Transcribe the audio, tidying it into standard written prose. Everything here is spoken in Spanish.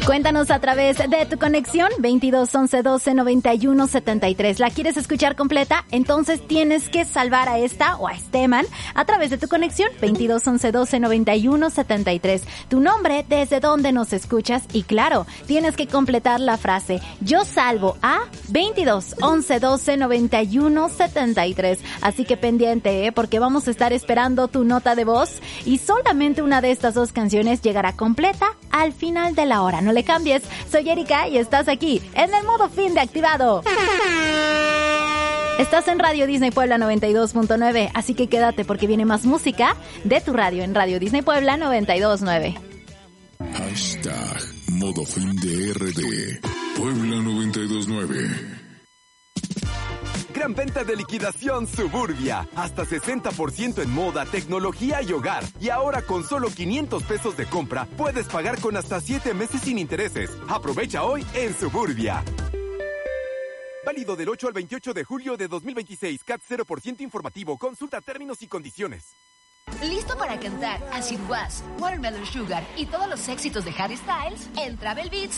Cuéntanos a través de tu conexión 22 11 12 91 73. ¿La quieres escuchar completa? Entonces tienes que salvar a esta o a este man a través de tu conexión 22 11 12 91 73. Tu nombre, desde dónde nos escuchas y claro, tienes que completar la frase yo salvo a 22 11 12 91 73. Así que pendiente, porque vamos a estar esperando tu nota de voz y solamente una de estas dos canciones llegará completa al final de la hora. No le cambies, soy Erika y estás aquí en el modo fin de Activado. Estás en Radio Disney Puebla 92.9, así que quédate porque viene más música de tu radio en Radio Disney Puebla 92.9. Hashtag modo fin de RD Puebla 92.9. Gran venta de liquidación Suburbia. Hasta 60% en moda, tecnología y hogar. Y ahora con solo 500 pesos de compra, puedes pagar con hasta 7 meses sin intereses. Aprovecha hoy en Suburbia. Válido del 8 al 28 de julio de 2026. CAT 0% informativo. Consulta términos y condiciones. ¿Listo para cantar As It Was, Watermelon Sugar y todos los éxitos de Harry Styles? En Travel Beats